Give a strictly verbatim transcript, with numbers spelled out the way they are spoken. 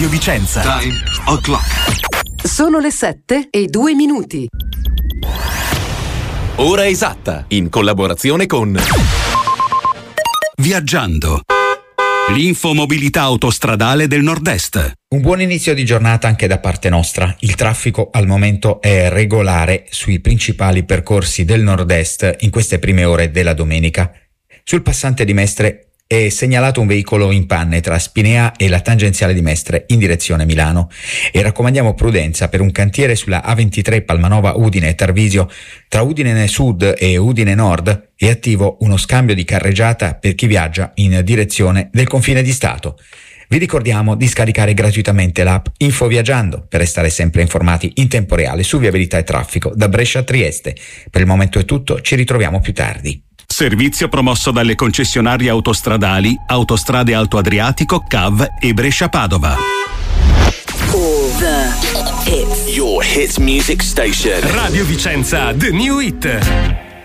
Radio Vicenza. Time o'clock. Sono le sette e due minuti. Ora esatta, in collaborazione con Viaggiando. L'infomobilità autostradale del Nord-Est. Un buon inizio di giornata anche da parte nostra. Il traffico al momento è regolare sui principali percorsi del Nord-Est in queste prime ore della domenica. Sul passante di Mestre è segnalato un veicolo in panne tra Spinea e la tangenziale di Mestre in direzione Milano e raccomandiamo prudenza per un cantiere sulla A ventitré Palmanova Udine Tarvisio. Tra Udine Sud e Udine Nord è attivo uno scambio di carreggiata per chi viaggia in direzione del confine di Stato. Vi ricordiamo di scaricare gratuitamente l'app Info Viaggiando per restare sempre informati in tempo reale su viabilità e traffico da Brescia a Trieste. Per il momento è tutto, ci ritroviamo più tardi. Servizio promosso dalle concessionarie autostradali Autostrade Alto Adriatico, C A V e Brescia Padova. All the hits. Your hits music station. Radio Vicenza, The New Hit.